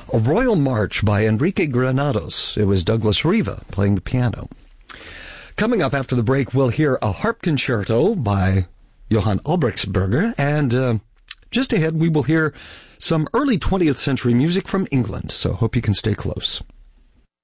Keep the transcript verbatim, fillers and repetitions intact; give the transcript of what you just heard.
A Royal March by Enrique Granados. It was Douglas Riva playing the piano. Coming up after the break, we'll hear a harp concerto by Johann Albrechtsberger, and uh, just ahead we will hear some early twentieth century music from England, so hope you can stay close.